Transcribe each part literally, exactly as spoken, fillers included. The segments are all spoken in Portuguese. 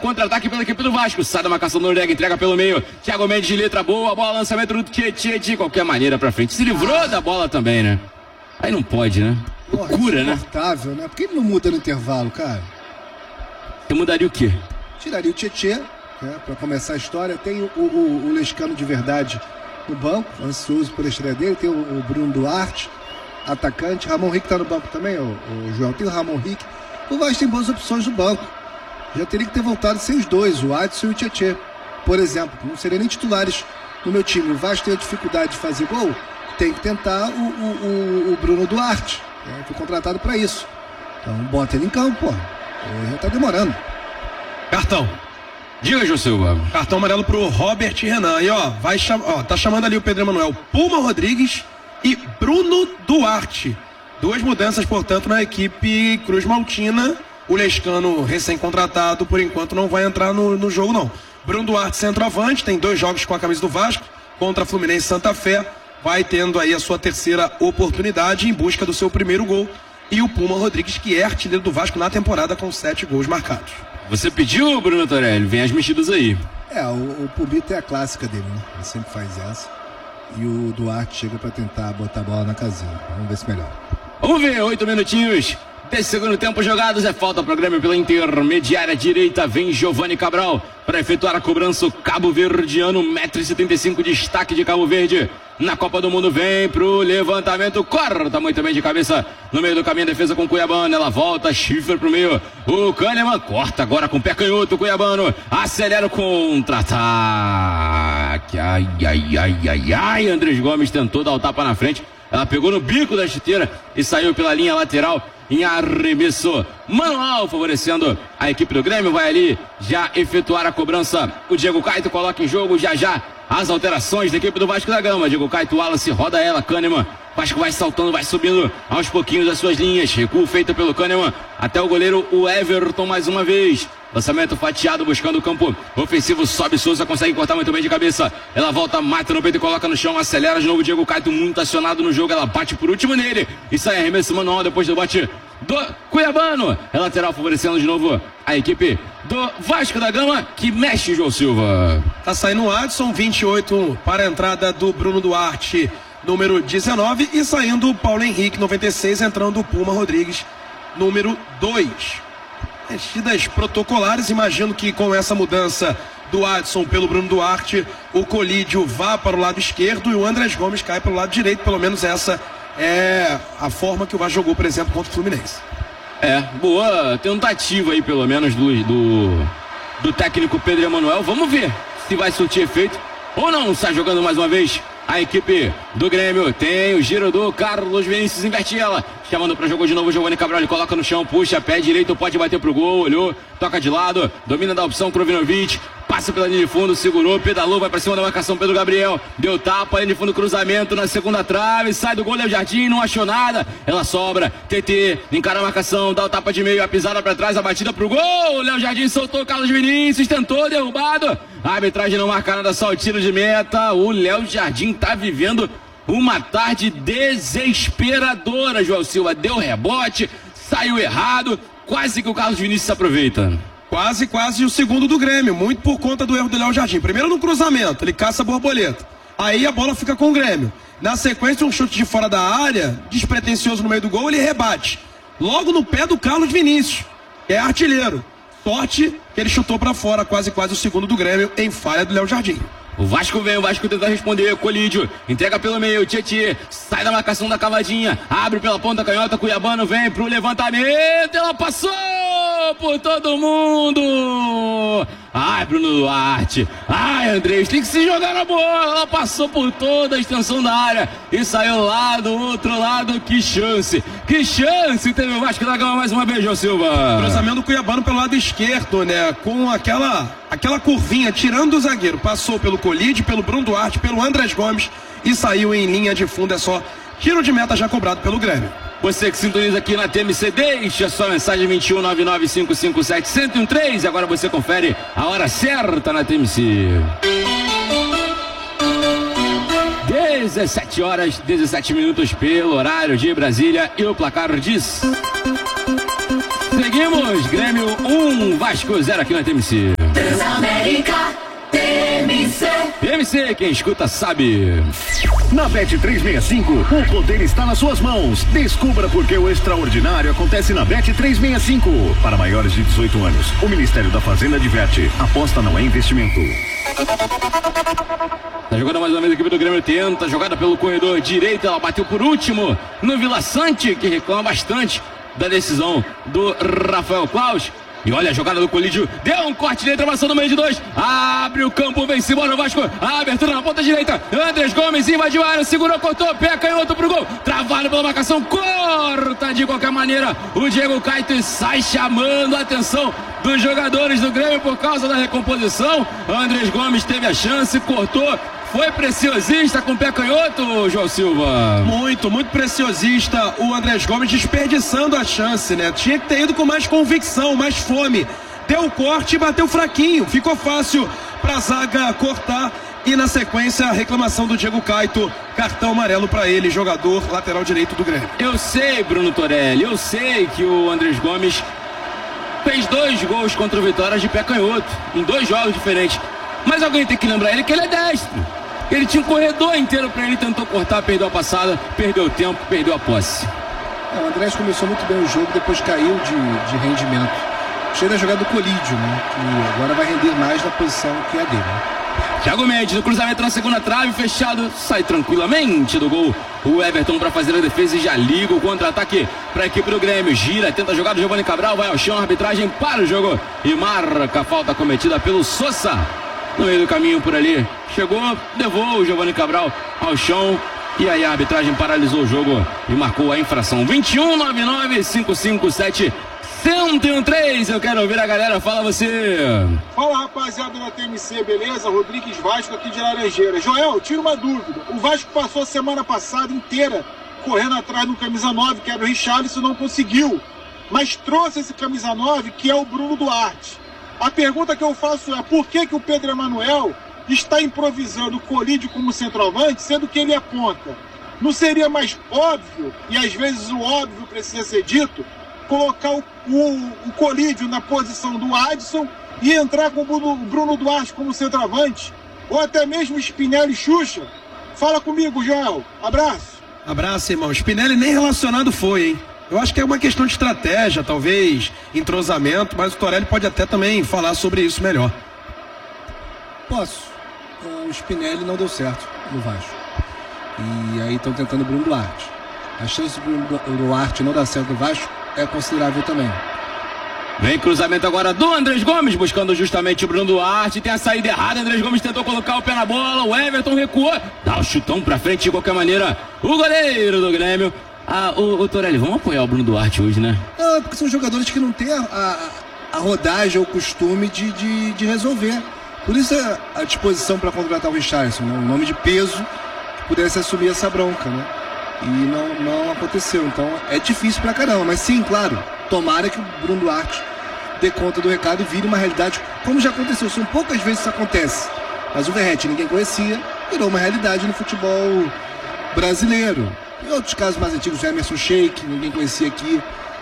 contra-ataque pela equipe do Vasco. Sai da marcação do Noriega, entrega pelo meio. Thiago Mendes de letra boa, bola, lançamento do Tietê de qualquer maneira pra frente. Se livrou da bola também, né? Aí não pode, né? Loucura, né? Insuportável, né? Por que ele não muda no intervalo, cara? Você mudaria o quê? Tiraria o Tietê, né? Pra começar a história. Tem o, o, o Lescano de verdade no banco, ansioso por estreia dele. Tem o, o Bruno Duarte, atacante. Ramon Rick tá no banco também, o, o João. Tem o Ramon Rick. O Vasco tem boas opções no banco. Já teria que ter voltado sem os dois, o Adson e o Tietê, por exemplo, que não seriam nem titulares no meu time. O Vasco tem a dificuldade de fazer gol, tem que tentar o, o, o Bruno Duarte, né? Foi contratado para isso. Então bota ele em campo, pô. Ele já tá demorando. Cartão. Diga, João Silva. Cartão amarelo pro Robert Renan. E ó, vai cham... ó, tá chamando ali o Pedro Emanuel, Puma Rodrigues e Bruno Duarte. Duas mudanças, portanto, na equipe Cruz Maltina. O Lescano, recém-contratado, por enquanto não vai entrar no, no jogo, não. Bruno Duarte, centroavante, tem dois jogos com a camisa do Vasco, contra a Fluminense e Santa Fé. Vai tendo aí a sua terceira oportunidade em busca do seu primeiro gol. E o Puma Rodrigues, que é artilheiro do Vasco na temporada, com sete gols marcados. Você pediu, Bruno Torelli? Vem as mexidas aí. É, o, o Pubito é a clássica dele, né? Ele sempre faz essa. E o Duarte chega para tentar botar a bola na casinha. Vamos ver se melhor. Vamos ver, oito minutinhos desse segundo tempo jogados. É falta pro Grêmio pela intermediária direita. Vem Giovanni Cabral para efetuar a cobrança. O cabo-verdiano, um metro e setenta e cinco, destaque de Cabo Verde na Copa do Mundo. Vem pro levantamento, corta muito bem de cabeça no meio do caminho, defesa com o Cuiabano. Ela volta, Schiffer pro meio. O Kahneman corta agora com o pé canhoto. O Cuiabano acelera o contra-ataque. Ai, ai, ai, ai, ai. Andrés Gomes tentou dar o tapa na frente. Ela pegou no bico da chuteira e saiu pela linha lateral em arremesso manual, favorecendo a equipe do Grêmio. Vai ali já efetuar a cobrança. O Diego Caito coloca em jogo já já as alterações da equipe do Vasco da Gama. Diego Caito, Wallace, roda ela, Kahneman. Vasco vai saltando, vai subindo aos pouquinhos as suas linhas. Recuo feito pelo Kahneman até o goleiro, o Everton, mais uma vez. Lançamento fatiado, buscando o campo ofensivo. Sobe Souza, consegue cortar muito bem de cabeça. Ela volta, mata no peito e coloca no chão. Acelera de novo. Diego Caito, muito acionado no jogo. Ela bate por último nele e sai arremesso manual depois do bate do Cuiabano. É lateral, favorecendo de novo a equipe do Vasco da Gama, que mexe, João Silva. Tá saindo o Adson, vinte e oito, para a entrada do Bruno Duarte, número dezenove. E saindo o Paulo Henrique, noventa e seis, entrando o Puma Rodrigues, número dois. Mexidas protocolares, imagino que com essa mudança do Adson pelo Bruno Duarte, o Colídio vá para o lado esquerdo e o Andrés Gomes cai para o lado direito. Pelo menos essa é a forma que o Vasco jogou, por exemplo, contra o Fluminense. É, boa tentativa aí, pelo menos, do, do, do técnico Pedro Emanuel. Vamos ver se vai surtir efeito ou não. Sai jogando mais uma vez a equipe do Grêmio. Tem o giro do Carlos Vinícius, inverte ela, chamando para jogo de novo o Giovanni Cabral. Ele coloca no chão, puxa, pé direito, pode bater pro gol, olhou, toca de lado, domina da opção Krovinovic, passa pela linha de fundo, segurou, pedalou, vai para cima da marcação Pedro Gabriel, deu tapa, linha de fundo, cruzamento na segunda trave, sai do gol, Léo Jardim, não achou nada, ela sobra, T T, encara a marcação, dá o tapa de meio, a pisada para trás, a batida pro gol, Léo Jardim soltou, Carlos Vinícius tentou, derrubado, a arbitragem não marca nada, só o tiro de meta. O Léo Jardim tá vivendo uma tarde desesperadora, João Silva, deu rebote, saiu errado, quase que o Carlos Vinícius aproveita. Quase, quase o segundo do Grêmio, muito por conta do erro do Léo Jardim. Primeiro no cruzamento, ele caça a borboleta. Aí a bola fica com o Grêmio. Na sequência, um chute de fora da área, despretensioso no meio do gol, ele rebate. Logo no pé do Carlos Vinícius, que é artilheiro. Sorte que ele chutou pra fora, quase, quase o segundo do Grêmio, em falha do Léo Jardim. O Vasco vem, o Vasco tenta responder, Colídio, entrega pelo meio, Tietê, sai da marcação da cavadinha, abre pela ponta canhota, Cuiabano vem pro levantamento, ela passou por todo mundo. Ai, Bruno Duarte, ai, Andrés, tem que se jogar na bola, ela passou por toda a extensão da área e saiu lá do outro lado. Que chance, que chance teve o Vasco da Gama mais uma vez, João Silva. Cruzamento do Cuiabano pelo lado esquerdo, né, com aquela, aquela curvinha, tirando o zagueiro, passou pelo Colídio, pelo Bruno Duarte, pelo Andrés Gomes e saiu em linha de fundo. É só tiro de meta já cobrado pelo Grêmio. Você que sintoniza aqui na T M C, deixa sua mensagem vinte e um, nove nove cinco cinco sete, um zero um três. E agora você confere a hora certa na T M C. dezessete horas, dezessete minutos pelo horário de Brasília e o placar diz... Seguimos, Grêmio um, Vasco zero aqui na T M C. Transamérica, T M C. T M C, quem escuta sabe. Na Bet trezentos e sessenta e cinco, o poder está nas suas mãos. Descubra por que o extraordinário acontece na Bet trezentos e sessenta e cinco. Para maiores de dezoito anos, o Ministério da Fazenda adverte: aposta não é investimento. Tá jogando mais uma vez a equipe do Grêmio, tenta, jogada pelo corredor direito, ela bateu por último no Vila Sante, que reclama bastante da decisão do Rafael Claus. E olha a jogada do Colídio, deu um corte de travação no meio de dois, abre o campo, vem embora o Vasco, a abertura na ponta direita, Andrés Gomes invadiu a área, segurou, cortou, pé canhoto pro gol, travado pela marcação, corta de qualquer maneira o Diego Caito e sai chamando a atenção dos jogadores do Grêmio por causa da recomposição. Andrés Gomes teve a chance, cortou, foi preciosista com o pé canhoto, João Silva. Muito, muito preciosista o Andrés Gomes, desperdiçando a chance, né? Tinha que ter ido com mais convicção, mais fome. Deu o corte e bateu fraquinho. Ficou fácil pra zaga cortar. E na sequência, a reclamação do Diego Caito. Cartão amarelo pra ele, jogador lateral direito do Grêmio. Eu sei, Bruno Torelli, eu sei que o Andrés Gomes fez dois gols contra o Vitória de pé canhoto, em dois jogos diferentes. Mas alguém tem que lembrar ele que ele é destro. Ele tinha um corredor inteiro para ele, tentou cortar, perdeu a passada, perdeu o tempo, perdeu a posse. É, o Andrés começou muito bem o jogo, depois caiu de, de rendimento. Cheio da jogada do Colídio, né? Que agora vai render mais na posição que é a dele. Thiago Mendes, no cruzamento na segunda trave, fechado, sai tranquilamente do gol. O Everton para fazer a defesa e já liga o contra-ataque para a equipe do Grêmio. Gira, tenta jogar do Giovani Cabral, vai ao chão, a arbitragem para o jogo e marca a falta cometida pelo Sosa. No meio do caminho por ali, chegou, levou o Giovani Cabral ao chão e aí a arbitragem paralisou o jogo e marcou a infração. vinte e um, nove nove, cinco cinco sete, cento e um três. Eu quero ouvir a galera, fala você. Fala, rapaziada da T M C, beleza? Rodrigues Vasco aqui de Laranjeira. Joel, tira uma dúvida. O Vasco passou a semana passada inteira correndo atrás do camisa nove, que era o Richarlison, não conseguiu. Mas trouxe esse camisa nove, que é o Bruno Duarte. A pergunta que eu faço é: por que que o Pedro Emanuel está improvisando o Colídio como centroavante, sendo que ele é ponta? Não seria mais óbvio, e às vezes o óbvio precisa ser dito, colocar o, o, o Colídio na posição do Adson e entrar com o Bruno, o Bruno Duarte como centroavante? Ou até mesmo Spinelli e Xuxa? Fala comigo, Joel. Abraço. Abraço, irmão. Spinelli nem relacionado foi, hein? Eu acho que é uma questão de estratégia, talvez, entrosamento, mas o Torelli pode até também falar sobre isso melhor. Posso. O Spinelli não deu certo no Vasco. E aí estão tentando o Bruno Duarte. A chance do Bruno Duarte não dar certo no Vasco é considerável também. Vem cruzamento agora do Andrés Gomes, buscando justamente o Bruno Duarte. Tem a saída errada, Andrés Gomes tentou colocar o pé na bola, o Everton recuou, dá o chutão pra frente de qualquer maneira. O goleiro do Grêmio. Ah, o, o Torelli, vamos apoiar o Bruno Duarte hoje, né? Não, porque são jogadores que não têm a, a, a rodagem ou o costume de, de, de resolver. Por isso a, a disposição para contratar o Richarlison, né? Um nome de peso que pudesse assumir essa bronca, né? E não, não aconteceu. Então é difícil pra caramba. Mas sim, claro, tomara que o Bruno Duarte dê conta do recado e vire uma realidade, como já aconteceu. São poucas vezes isso acontece. Mas o Verratti ninguém conhecia, virou uma realidade no futebol brasileiro. Em outros casos mais antigos, o Emerson Sheik, ninguém conhecia aqui,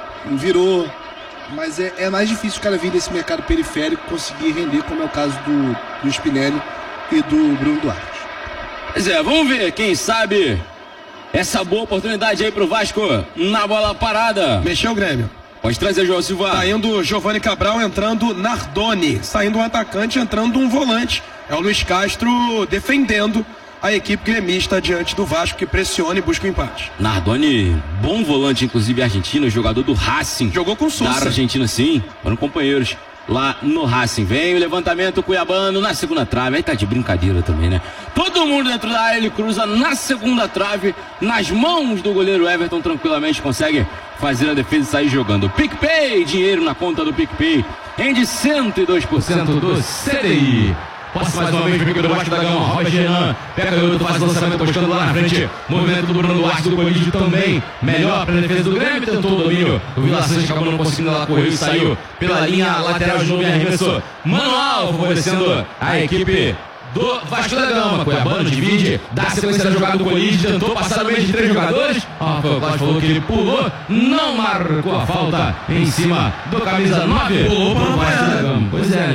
virou. Mas é, é mais difícil o cara vir desse mercado periférico conseguir render, como é o caso do, do Spinelli e do Bruno Duarte. Pois é, vamos ver, quem sabe essa boa oportunidade aí pro Vasco na bola parada. Mexeu o Grêmio. Pode trazer, João Silva. Saindo Giovani Cabral, entrando Nardoni. Saindo um atacante, entrando um volante. É o Luiz Castro defendendo a equipe gremista diante do Vasco, que pressiona e busca o empate. Nardoni, bom volante, inclusive argentino, jogador do Racing. Jogou com o Sousa. Da Argentina, sim. Foram companheiros lá no Racing. Vem o levantamento cuiabano na segunda trave. Aí tá de brincadeira também, né? Todo mundo dentro da área, ele cruza na segunda trave, nas mãos do goleiro Everton, tranquilamente consegue fazer a defesa e sair jogando. PicPay, dinheiro na conta do PicPay, rende cento e dois por cento do C D I. Passa mais uma vez para o do Vasco da Gama. Roger Renan pega o outro, faz o lançamento, buscando lá na frente. Movimento do Bruno Duarte, do Colídio também. Melhor para a defesa do Grêmio. Tentou o domínio. O Vila Sante acabou não conseguindo, ela correu e saiu pela linha lateral de novo e arremessou. Manual favorecendo a equipe do Vasco da Gama. Cuiabano divide, dá sequência da jogada do Colídio. Tentou passar no meio de três jogadores. Ah, foi o Cláudio falou que ele pulou. Não marcou a falta em cima do camisa nove. Pulou para o Vasco da Gama. Pois é, né?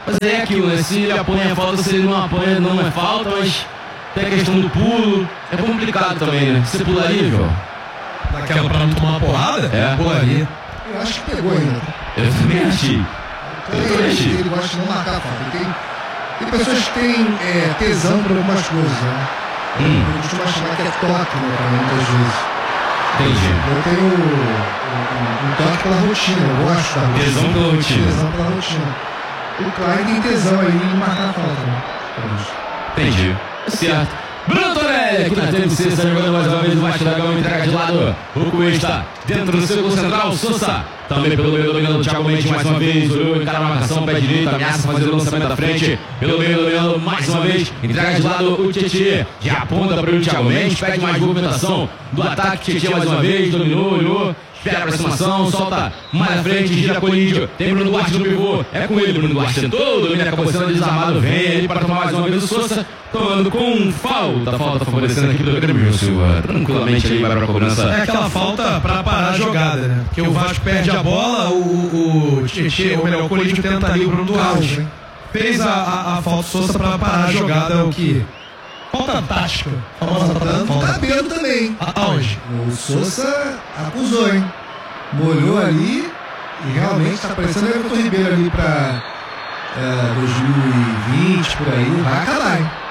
Mas aí é aquilo, né? Se ele apanha a falta, se ele não apanha, não é falta, mas tem a questão do pulo. É complicado também, né? Você pularia, João? Daquela pra não tomar uma porrada? É. Pularia. Eu acho que pegou ainda. Eu também achei. Então, ele, ele, ele gosta de não marcar a falta. Tem, tem pessoas que têm é, tesão por algumas coisas, né? Hum. Eu costumo achar que é toque, né, também, muitas vezes. Entendi. Eu tenho um, um toque pela rotina, eu gosto da rotina. Tesão pela rotina. Tesão pela rotina. O Klein tem tesão aí em marcar a falta, né? Entendi. Certo. Bruno Torelli aqui na T M C, está jogando mais uma vez o Vasco da Gama, entrega de lado. O Cuesta dentro do círculo central, Sousa também pelo meio, dominando o Thiago Mendes mais uma vez. Olhou, encara a marcação, pé direito, ameaça fazer o lançamento da frente. Pelo meio, dominando mais uma vez. Entrega de lado o Tietê, já aponta para o Thiago Mendes, pede mais movimentação do ataque. Tietê mais uma vez, dominou, olhou. Espera a aproximação, solta mais na frente, gira Colídio. Tem Bruno Duarte no pivô. É com ele, Bruno Duarte tentou, domina, acabou sendo desarmado. Vem aí para tomar mais uma vez o Sousa. Tomando com falta. Falta favorecendo aqui do Grêmio Silva. Tranquilamente ele vai para a cobrança. É aquela falta para parar a jogada, né? Porque o Vasco perde a bola, o, o Tietê, ou melhor, o Colídio tenta ali o Bruno Duarte. Fez a, a, a falta Sousa para parar a jogada, o que... Falta tática. Famosa Dando cabelo também. Aonde? O Sousa acusou, hein? Molhou ali e realmente está parecendo o Everton Ribeiro ali para é, dois mil e vinte, por aí. Vai acabar, hein?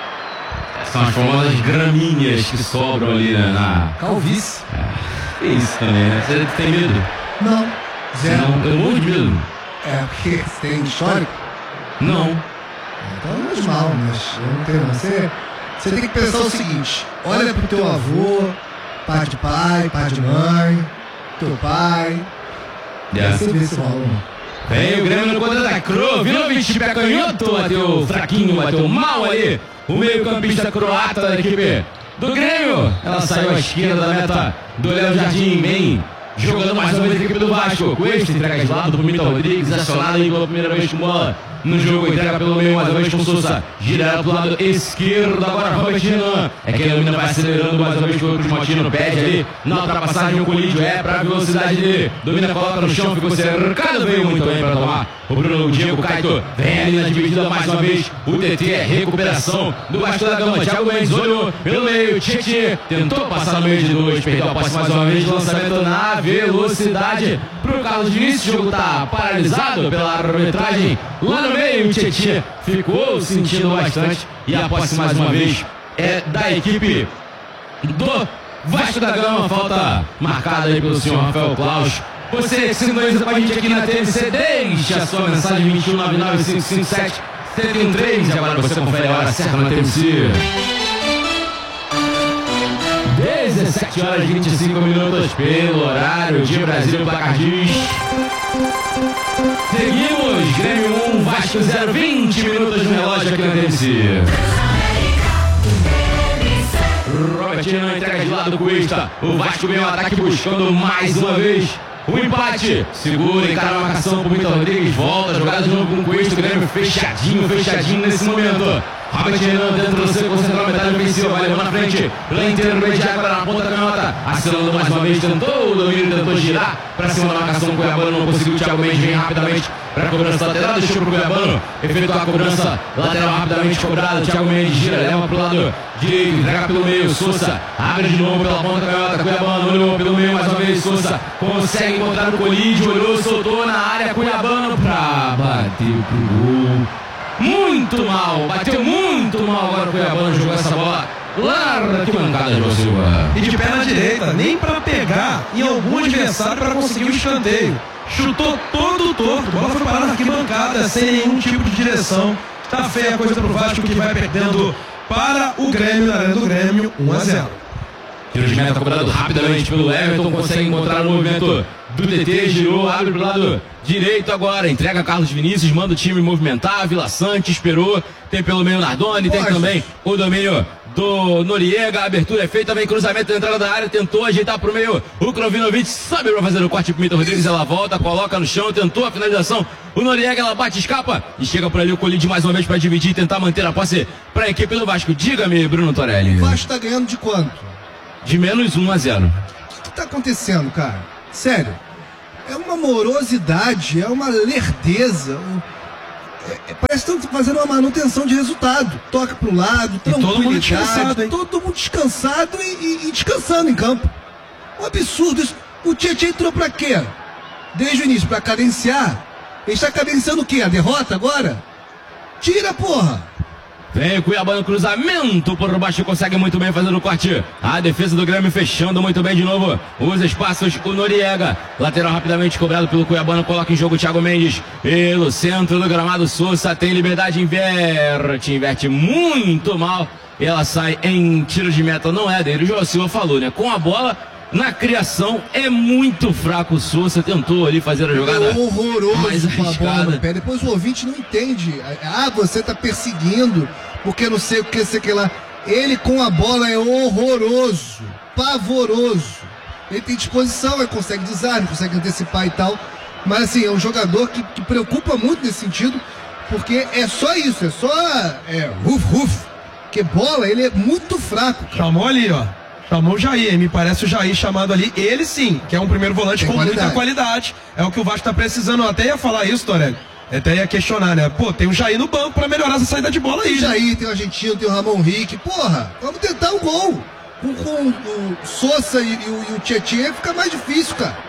São as famosas gramíneas que sobram ali, né, na... Calvície. É, é isso também, né? Você tem medo? Não. Zero. Não, eu morro de medo. É, porque você tem histórico? Não. Então não é mal, mas eu não tenho. Você, você tem que pensar o seguinte: olha pro teu avô, pai de pai, pai de mãe, teu pai. Yeah. Aí você vê se rola. Vem o Grêmio no contra-ataque. Vilovic, pé canhoto, bateu fraquinho, bateu mal ali. O meio-campista croata da equipe do Grêmio. Ela saiu à esquerda da meta do Léo Jardim. Vem jogando mais uma vez a equipe do Vasco. Cuesta entrega de lado pro Mito Rodrigues, acionado aí pela primeira vez com bola no jogo, entrega pelo meio mais uma vez com Sousa, gira ela pro lado esquerdo, agora Robert Renan, é que a menina vai acelerando mais uma vez com o Cruz Maltino, pede ali na ultrapassagem o Colídio, é pra velocidade dele, domina, coloca no chão, ficou cercado, veio muito bem pra tomar o Bruno, o Diego Caito, vem ali na dividida mais uma vez, o T T, recuperação do Vasco da Gama, Thiago Mendes olhou pelo meio, Tietê, tentou passar no meio de dois, perdeu a posse mais uma vez, lançamento na velocidade pro Carlos Vinícius, o jogo tá paralisado pela arbitragem, lá no meio, o Tietê ficou sentindo bastante e a posse mais uma vez é da equipe do Vasco da Gama, falta marcada aí pelo senhor Rafael Claus. Você que sintoniza com a gente aqui na T M C, deixe a sua mensagem vinte e um nove nove cinco cinco sete sete um três e agora você confere a hora certa na T M C. dezessete horas e vinte e cinco minutos pelo horário de Brasil, placar diz. Seguimos, Grêmio um, Vasco zero, vinte minutos no relógio aqui na T M C. Robert Renan entrega de lado do Cuesta. O Vasco vem ao ataque buscando mais uma vez o empate. Segura, encara a marcação pro Vitor Rodrigues. Volta, jogada de novo com o Cuesta. O Grêmio fechadinho, fechadinho nesse momento. Robert Renan dentro do círculo central, metade ofensiva, vai levando na frente, pela intermediária, agora na ponta da canhota, acionando mais uma vez, tentou o domínio, tentou girar para cima da marcação, o Cuiabano não conseguiu, o Thiago Mendes vem rapidamente para a cobrança lateral, deixou para o Cuiabano, efetuou a cobrança lateral rapidamente cobrada, o Thiago Mendes gira, leva para o lado direito, entrega pelo meio, Sousa, abre de novo pela ponta da canhota, Cuiabano olhou pelo meio mais uma vez, Sousa consegue encontrar o Colídio, olhou, soltou na área, Cuiabano para bateu pro gol. Muito mal, bateu muito mal agora o Cuiabano, jogou essa bola lá que mancada, João Silva. E de pé na direita, nem para pegar em algum adversário para conseguir o escanteio. Chutou todo torto, a bola foi parar na arquibancada sem nenhum tipo de direção. Tá feia a coisa pro Vasco, que vai perdendo para o Grêmio, na arena do Grêmio, um a zero. Tiro de meta cobrado rapidamente pelo Everton, consegue encontrar o movimento do T T, girou, abre pro lado direito agora, entrega Carlos Vinícius, manda o time movimentar, Vila Sante esperou, tem pelo meio Nardoni, tem também o domínio do Noriega, a abertura é feita, vem cruzamento na entrada da área, tentou ajeitar pro meio, o Krovinovic sobe pra fazer o corte pro Mito Rodrigues, ela volta, coloca no chão, tentou a finalização, o Noriega, ela bate, escapa e chega por ali o Colídio mais uma vez pra dividir e tentar manter a posse pra equipe do Vasco. Diga-me, Bruno Torelli. O Vasco tá ganhando de quanto? De menos um a zero. O que tá acontecendo, cara? Sério. É uma morosidade, é uma lerdeza. é, parece que estão fazendo uma manutenção de resultado. Toca para um lado, tranquilidade, todo mundo descansado, hein? todo mundo descansado e, e, e descansando em campo. Um absurdo isso. O Tietchan entrou para quê? Desde o início, para cadenciar. Ele está cadenciando o quê? A derrota agora? Tira, porra! Vem o Cuiabá no cruzamento por baixo, consegue muito bem fazer o corte. A defesa do Grêmio fechando muito bem de novo os espaços. O Noriega, lateral rapidamente cobrado pelo Cuiabá, coloca em jogo o Thiago Mendes. Pelo centro do gramado, Sousa tem liberdade, inverte, inverte muito mal. E ela sai em tiro de meta, não é dele. O João Silva falou, né? Com a bola, na criação, é muito fraco o Sousa. Tentou ali fazer a jogada é horroroso mais com a bola arriscada. no pé. Depois o ouvinte não entende. Ah, você tá perseguindo porque não sei o que, sei o que lá. Ele com a bola é horroroso, pavoroso. Ele tem disposição, ele consegue desarme, consegue antecipar e tal. Mas assim, é um jogador que, que preocupa muito nesse sentido, porque é só isso, é só é, ruf, ruf. Porque bola, ele é muito fraco, cara. Chamou ali, ó. Chamou o Jair, me parece o Jair chamado ali. Ele sim, que é um primeiro volante Tem com qualidade. muita qualidade. É o que o Vasco tá precisando. Eu até ia falar isso, Torelli. Eu até ia questionar, né? Pô, tem o Jair no banco pra melhorar essa saída de bola aí. Tem o né? Jair, tem o Argentino, tem o Ramon Henrique. Porra, vamos tentar um gol. Com, com o Sousa e, e o, e o Tietchan fica mais difícil, cara.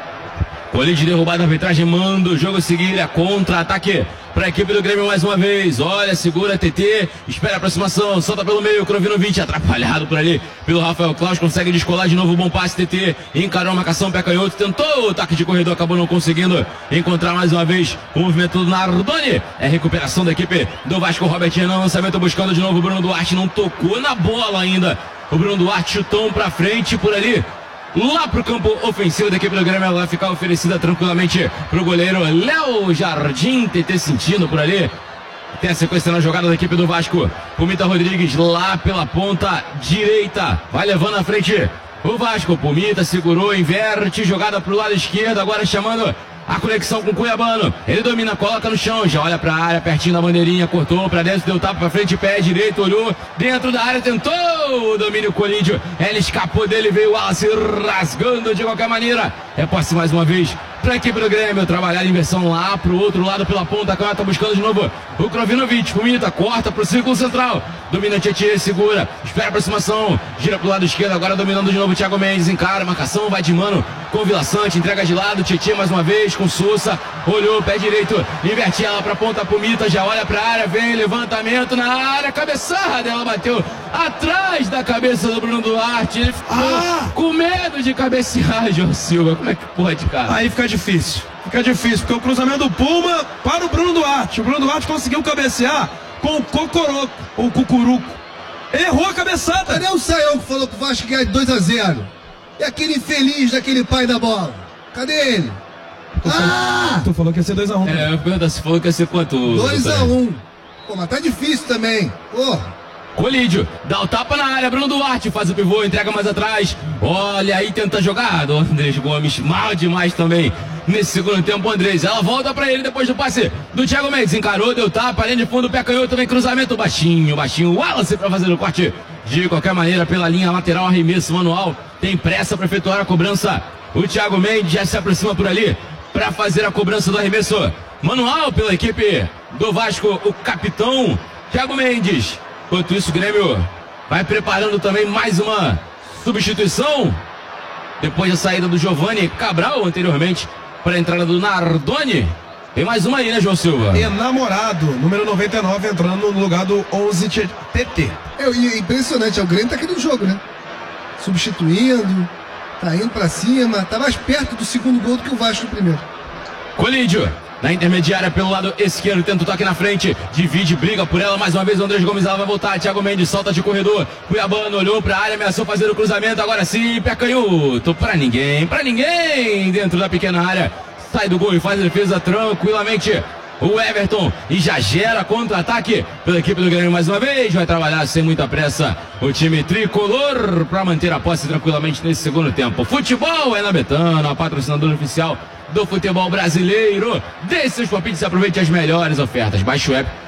Colide derrubado, a arbitragem manda o jogo seguir, é contra-ataque para a equipe do Grêmio mais uma vez. Olha, segura T T, espera a aproximação, solta pelo meio, Crovino vinte, atrapalhado por ali pelo Rafael Claus, consegue descolar de novo, bom passe, T T, encarou a marcação, pé canhoto, tentou o taque de corredor, acabou não conseguindo encontrar mais uma vez o movimento do Nardoni. É recuperação da equipe do Vasco, Robert Renan, lançamento buscando de novo o Bruno Duarte, não tocou na bola ainda. O Bruno Duarte chutou pra frente por ali. Lá pro campo ofensivo da equipe do Grêmio, ela vai ficar oferecida tranquilamente pro goleiro Léo Jardim, T T sentindo por ali. Tem a sequência na jogada da equipe do Vasco. O Pumita Rodrigues lá pela ponta direita, vai levando à frente o Vasco. Pumita segurou, inverte, jogada pro lado esquerdo, agora chamando a conexão com o Cuiabano. Ele domina, coloca no chão, já olha pra área, pertinho da bandeirinha, cortou pra dentro, deu tapa pra frente, pé direito, olhou dentro da área, tentou o domínio Colídio. Ele escapou dele, veio o Wallace rasgando de qualquer maneira. É posse mais uma vez pra equipe do Grêmio, trabalhar a inversão lá pro outro lado, pela ponta, a tá buscando de novo o Krovinovic. Pumita corta pro círculo central, domina Tietchan, segura, espera a aproximação, gira pro lado esquerdo, agora dominando de novo o Thiago Mendes, encara, marcação, vai de mano com o Vila Sante, entrega de lado, Tietchan mais uma vez com Sousa, olhou, pé direito, inverte ela pra ponta, Pumita já olha pra área, vem, levantamento na área, cabeçada, ela bateu atrás da cabeça do Bruno Duarte, ele ficou ah! com medo de cabecear, João Silva, como é que pode, cara? Aí fica difícil, fica difícil, porque o cruzamento do Puma para o Bruno Duarte, o Bruno Duarte conseguiu cabecear com o Cocoroco, ou Cucuruco, ele errou a cabeçada. Cadê o Saião que falou que o Vasco ganha de dois a zero? E aquele infeliz daquele pai da bola? Cadê ele? Tu, ah! falou, tu falou que ia ser dois a um. É, eu pergunto, você falou que ia ser quanto? dois a um. Pô, mas tá difícil também. Porra. Colídio, dá o tapa na área, Bruno Duarte faz o pivô, entrega mais atrás. Olha aí, tenta jogar. O Andrés Gomes, mal demais também. Nesse segundo tempo, o Andrés, ela volta pra ele depois do passe do Thiago Mendes. Encarou, deu tapa, linha de fundo, pé canhoto, também cruzamento baixinho, baixinho. Wallace pra fazer o corte. De qualquer maneira, pela linha lateral, arremesso manual. Tem pressa pra efetuar a cobrança. O Thiago Mendes já se aproxima por ali pra fazer a cobrança do arremesso manual pela equipe do Vasco, o capitão Thiago Mendes. Enquanto isso, o Grêmio vai preparando também mais uma substituição. Depois da saída do Giovanni Cabral anteriormente para a entrada do Nardoni. Tem mais uma aí, né, João Silva? Enamorado, número noventa e nove, entrando no lugar do onze T T. É, é impressionante, é o Grêmio tá aqui no jogo, né? Substituindo, tá indo pra cima, tá mais perto do segundo gol do que o Vasco no primeiro. Colídio, na intermediária pelo lado esquerdo, tenta o toque na frente, divide, briga por ela, mais uma vez o Andrés Gomes, ela vai voltar, Thiago Mendes solta de corredor, Cuiabano olhou pra área, ameaçou fazer o cruzamento, agora sim, pé canhoto, pra ninguém, pra ninguém, dentro da pequena área, sai do gol e faz a defesa tranquilamente, o Everton, e já gera contra-ataque pela equipe do Grêmio mais uma vez, vai trabalhar sem muita pressa o time tricolor para manter a posse tranquilamente nesse segundo tempo. Futebol é na Betano, a patrocinadora oficial do futebol brasileiro. Dê seus palpites e aproveite as melhores ofertas. Baixe o app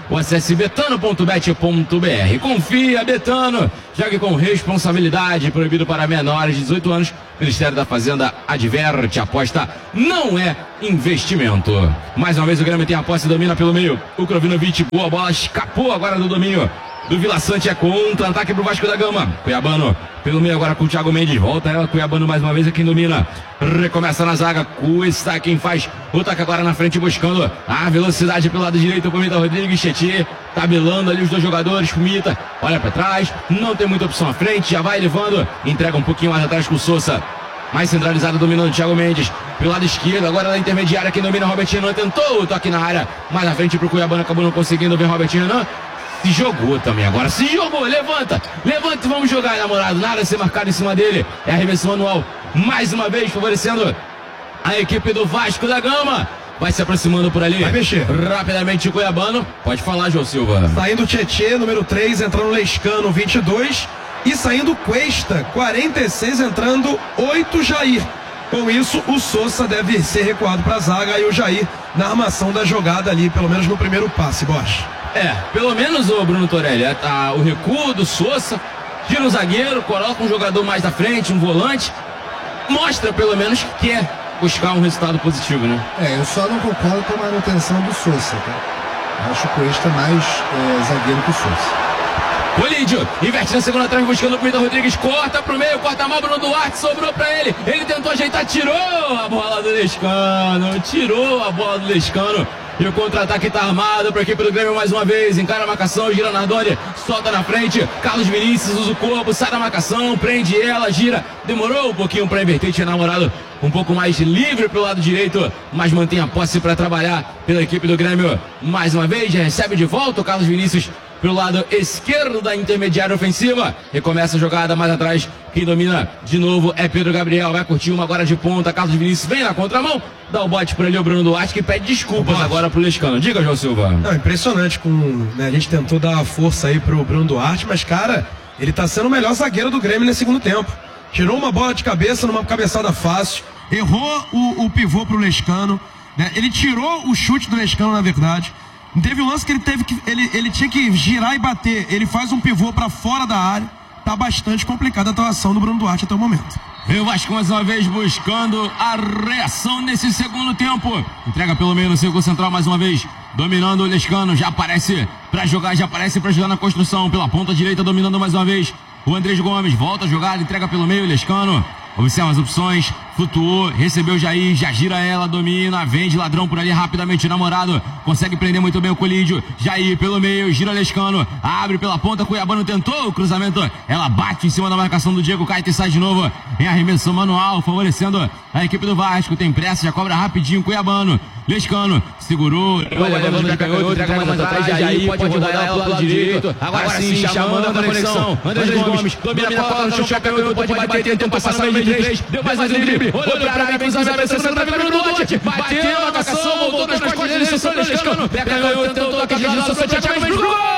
ou acesse betano ponto bet ponto br. Confia, Betano, jogue com responsabilidade, proibido para menores de dezoito anos. Ministério da Fazenda adverte, aposta não é investimento. Mais uma vez o Grêmio tem a posse e domina pelo meio. O Krovinovic, boa bola, escapou agora do domínio do Vila Sante, é contra-ataque pro Vasco da Gama. Cuiabano pelo meio agora com o Thiago Mendes, volta ela, Cuiabano mais uma vez é quem domina, recomeça na zaga, Cuesta quem faz o taque agora na frente buscando a velocidade pelo lado direito, o Pumita Rodrigues, Tietê, tabelando ali os dois jogadores, Pumita olha pra trás, não tem muita opção à frente, já vai levando, entrega um pouquinho mais atrás com o Sousa, mais centralizado, dominando o Thiago Mendes, pelo lado esquerdo, agora na intermediária, quem domina, Robertinho Renan, tentou o toque na área, mais na frente pro Cuiabano, acabou não conseguindo, vem Robertinho Renan, se jogou também agora, se jogou, levanta, levanta e vamos jogar, namorado, nada a ser marcado em cima dele, é arremesso manual, mais uma vez favorecendo a equipe do Vasco da Gama, vai se aproximando por ali, vai mexer rapidamente o Cuiabano, pode falar, João Silva. Saindo o Tietê, número três, entrando o Lescano, vinte e dois, e saindo Cuesta, quarenta e seis, entrando oito, Jair. Com isso, o Sousa deve ser recuado para a zaga e o Jair na armação da jogada ali, pelo menos no primeiro passe, Bosch. É, pelo menos o Bruno Torelli, é, tá, o recuo do Sousa, tira o zagueiro, coloca um jogador mais à frente, um volante, mostra pelo menos que quer buscar um resultado positivo, né? É, eu só não concordo com a manutenção do Sousa, tá? Acho que o Cuesta mais é, zagueiro que o Sousa. Colídio, inverte na segunda trave buscando o Pumita Rodrigues, corta pro meio, corta mal, Bruno Duarte, sobrou pra ele, ele tentou ajeitar, tirou a bola do Lescano, tirou a bola do Lescano, e o contra-ataque tá armado pra equipe do Grêmio mais uma vez, encara a marcação, gira Nardoni, solta na frente, Carlos Vinícius usa o corpo, sai da marcação, prende ela, gira, demorou um pouquinho pra inverter, tinha namorado um pouco mais livre pro lado direito, mas mantém a posse pra trabalhar pela equipe do Grêmio, mais uma vez, recebe de volta o Carlos Vinícius pelo lado esquerdo da intermediária ofensiva, recomeça a jogada mais atrás, quem domina de novo é Pedro Gabriel, vai curtir uma agora de ponta, Carlos Vinícius vem na contramão, dá o bote por ali o Bruno Duarte, que pede desculpas agora pro Lescano. Diga, João Silva. Não, impressionante, com, né, a gente tentou dar força aí pro Bruno Duarte, mas cara, ele tá sendo o melhor zagueiro do Grêmio nesse segundo tempo, tirou uma bola de cabeça numa cabeçada fácil, errou o, o pivô pro Lescano, né, ele tirou o chute do Lescano, na verdade. Teve um lance que ele teve que ele, ele tinha que girar e bater. Ele faz um pivô para fora da área. Tá bastante complicada a atuação do Bruno Duarte até o momento. Vem o Vasco mais uma vez buscando a reação nesse segundo tempo. Entrega pelo meio no círculo central mais uma vez. Dominando o Lescano. Já aparece para jogar, já aparece para ajudar na construção. Pela ponta direita dominando mais uma vez. O Andrés Gomes volta a jogar, entrega pelo meio o Lescano. Observa as opções, flutuou, recebeu Jair, já gira ela, domina, vem de ladrão por ali rapidamente, o namorado, consegue prender muito bem o Colídio, Jair pelo meio, gira Lescano, abre pela ponta, Cuiabano tentou o cruzamento, ela bate em cima da marcação do Diego Caeta e sai de novo em arremesso manual, favorecendo a equipe do Vasco, tem pressa, já cobra rapidinho, Cuiabano, Lescano, segurou, olha, levando de canhoto, entrega mais atrás, Jair, pode rodar ela pro lado direito, agora sim, chamando a conexão, Andrés Gomes, domina a cola no chão, canhoto, pode bater, tentou passar no meio de três, deu mais um drible, olhou pra área, cruzamento, pressão, tá pegando no Duarte, bateu a marcação, voltou nas costas dele, Lescano, pega canhoto, tentou toque de Sousa, Thiago Mendes pro gol!